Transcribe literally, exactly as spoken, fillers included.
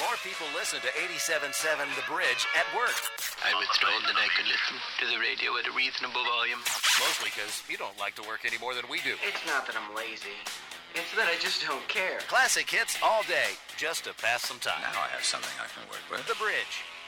More people listen to eighty-seven point seven The Bridge at work. I was told that I could listen to the radio at a reasonable volume. Mostly because you don't like to work any more than we do. It's not that I'm lazy. It's that I just don't care. Classic hits all day, just to pass some time. Now I have something I can work with. The Bridge.